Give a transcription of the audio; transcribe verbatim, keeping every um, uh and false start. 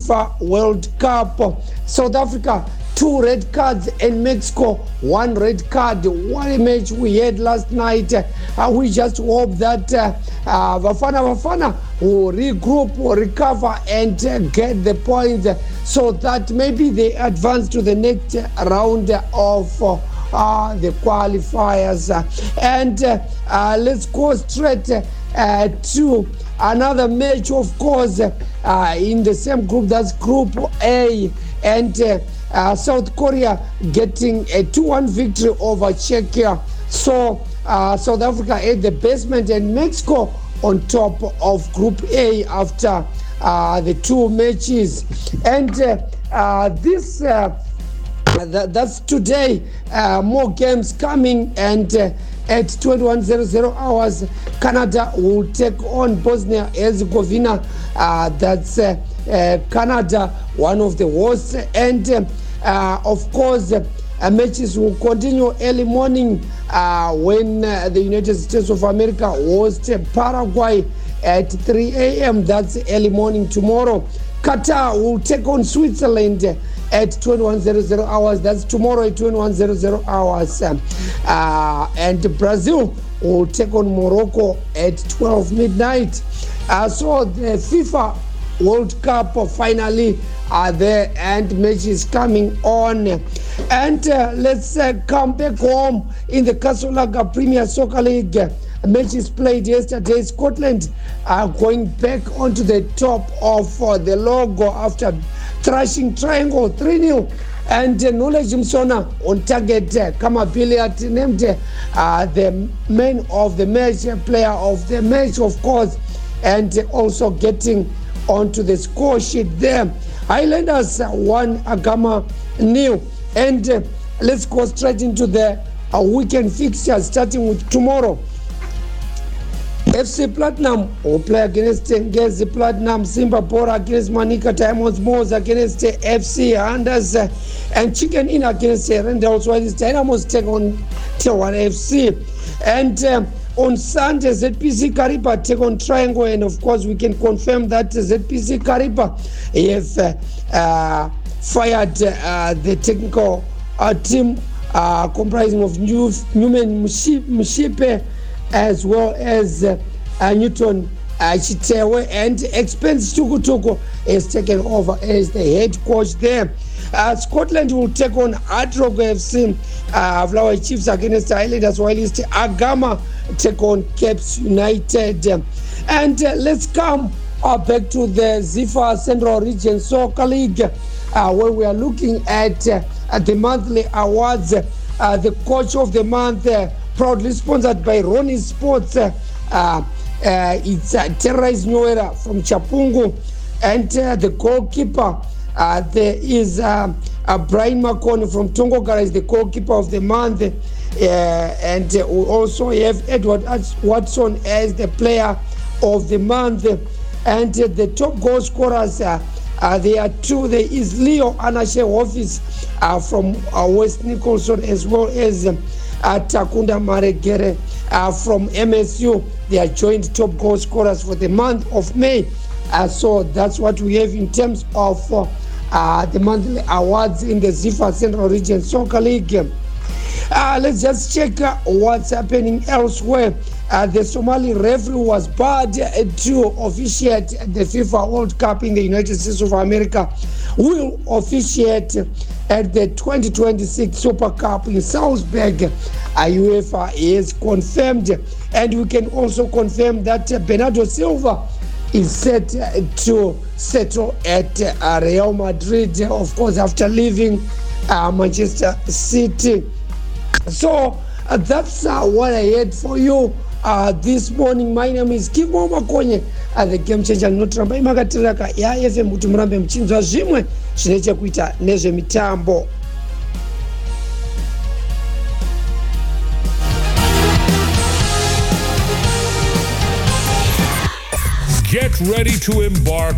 FIFA World Cup. South Africa, two red cards, and Mexico, one red card. What a match we had last night. Uh, we just hope that uh, uh, Bafana Bafana will regroup, will recover, and uh, get the points so that maybe they advance to the next round of uh, uh, the qualifiers. And uh, uh, let's go straight uh, to another match, of course, uh, in the same group. That's Group A. And uh, uh, South Korea getting a two one victory over Czechia. So uh, South Africa at the basement and Mexico on top of Group A after uh, the two matches. And uh, uh, this uh, that, that's today. Uh, more games coming, and uh, at twenty-one hundred hours, Canada will take on Bosnia Herzegovina. Uh, that's uh, uh, Canada, one of the worst. And uh, uh, of course, uh, matches will continue early morning uh, when uh, the United States of America hosts Paraguay at three a.m. That's early morning tomorrow. Qatar will take on Switzerland at twenty-one hundred hours. That's tomorrow at twenty-one hundred hours. Uh, and Brazil will take on Morocco at twelve midnight. Uh, so the FIFA World Cup finally are there, and matches coming on. And uh, let's uh, come back home in the Casolaga Premier Soccer League. Matches played yesterday. Scotland are going back onto the top of uh, the logo after thrashing Triangle three nil. And uh, Knowledge Msona on target. Uh, Kama Billiard named uh, the man of the match, uh, player of the match, of course, and uh, also getting onto the score sheet there. Highlanders uh, won Agama nil. And uh, let's go straight into the uh, weekend fixtures, starting with tomorrow. F C Platinum will play against Ngezi Platinum, Simba Bora against Manika Diamonds, Moors against F C Hunters, uh, and Chicken Inn against uh, Rendell Swahili Dynamos take on T one F C. And uh, on Sunday, Z P C Kariba take on Triangle, and of course we can confirm that Z P C Kariba have uh, uh, fired uh, the technical uh, team uh, comprising of New, Newman Mushipe, as well as uh, uh, Newton uh, Chitewe, and Expense Tukutuku is taken over as the head coach there. Uh, Scotland will take on Adrogo F C, uh, Flower Chiefs against Highlanders, while Agama take on Caps United. And uh, let's come uh, back to the Zifa Central Region Soccer League, uh, where we are looking at, uh, at the monthly awards. Uh, the coach of the month, uh, proudly sponsored by Ronnie Sports. Uh, uh, it's uh, Terrais Nyoera from Chapungu. And uh, the goalkeeper, uh, there is uh, uh, Brian Makoni from Tongogara is the goalkeeper of the month. Uh, and uh, we also have Edward Watson as the player of the month. And uh, the top goal scorers, uh, uh, there are two. There is Leo Anashe Office uh, from uh, West Nicholson, as well as uh, Takunda Maregere uh, from M S U. They are joint top goal scorers for the month of May. Uh, so that's what we have in terms of uh, uh, the monthly awards in the Zifa Central Region Soccer League. Uh, let's just check uh, what's happening elsewhere. Uh, the Somali referee was barred uh, to officiate the FIFA World Cup in the United States of America. Will officiate at the twenty twenty-six Super Cup in Salzburg. Uh, UEFA is confirmed, and we can also confirm that uh, Bernardo Silva is set uh, to settle at uh, Real Madrid, uh, of course, after leaving uh, Manchester City. So uh, that's uh, what I had for you uh, this morning. My name is Kimo Makonye, uh, the game changer. Notramba imakatiraka ya F M kuti murambe mchinzwa zvimwe zvine chekuita nezvemitambo. Get ready to embark